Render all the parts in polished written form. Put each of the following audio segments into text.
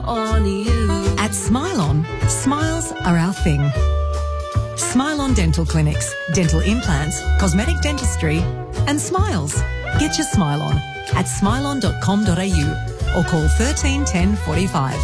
on you. At Smile On, smiles are our thing. Smile On Dental Clinics, dental implants, cosmetic dentistry and smiles. Get your smile on at smileon.com.au or call 13 10 45.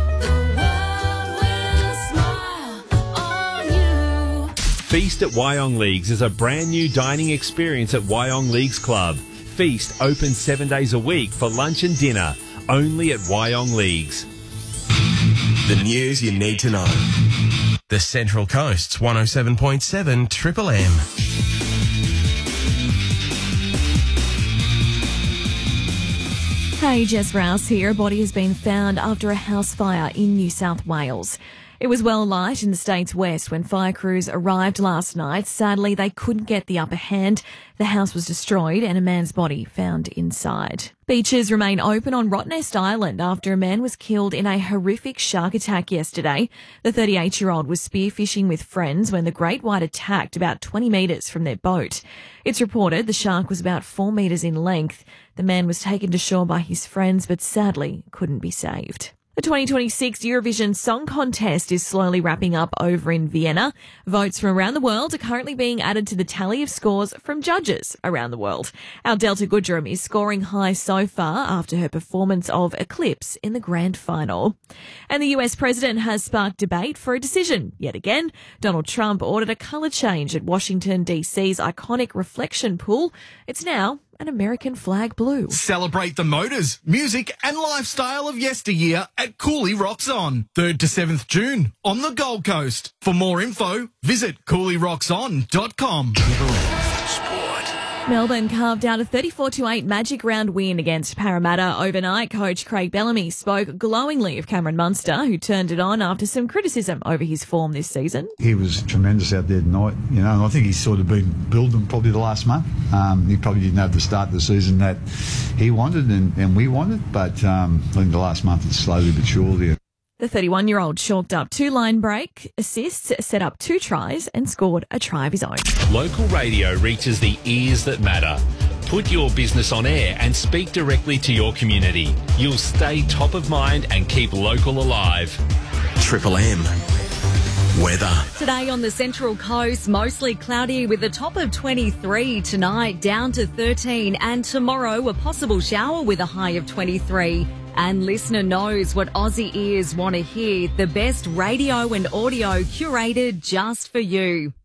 Feast at Wyong Leagues is a brand new dining experience at Wyong Leagues Club. Feast open 7 days a week for lunch and dinner, only at Wyong Leagues. The news you need to know. The Central Coast's 107.7 Triple M. Hey, Jess Rouse here. A body has been found after a house fire in New South Wales. It was well light in the state's west when fire crews arrived last night. Sadly, they couldn't get the upper hand. The house was destroyed and a man's body found inside. Beaches remain open on Rottnest Island after a man was killed in a horrific shark attack yesterday. The 38-year-old was spearfishing with friends when the great white attacked about 20 metres from their boat. It's reported the shark was about 4 metres in length. The man was taken to shore by his friends but sadly couldn't be saved. The 2026 Eurovision Song Contest is slowly wrapping up over in Vienna. Votes from around the world are currently being added to the tally of scores from judges around the world. Our Delta Goodrum is scoring high so far after her performance of Eclipse in the grand final. And the US president has sparked debate for a decision. Yet again, Donald Trump ordered a colour change at Washington, D.C.'s iconic reflection pool. It's now an American flag blue. Celebrate the motors, music and lifestyle of yesteryear at Cooley Rocks On. 3rd to 7th June on the Gold Coast. For more info, visit cooleyrockson.com. Melbourne carved out a 34-8 Magic Round win against Parramatta overnight. Coach Craig Bellamy spoke glowingly of Cameron Munster, who turned it on after some criticism over his form this season. He was tremendous out there tonight, and I think he's sort of been building probably the last month. He probably didn't have the start of the season that he wanted and we wanted, but I think the last month is slowly but surely. The 31-year-old chalked up 2 line break assists, set up 2 tries and scored a try of his own. Local radio reaches the ears that matter. Put your business on air and speak directly to your community. You'll stay top of mind and keep local alive. Triple M. Weather. Today on the Central Coast, mostly cloudy with a top of 23. Tonight, down to 13. And tomorrow, a possible shower with a high of 23. And listener knows what Aussie ears want to hear. The best radio and audio curated just for you.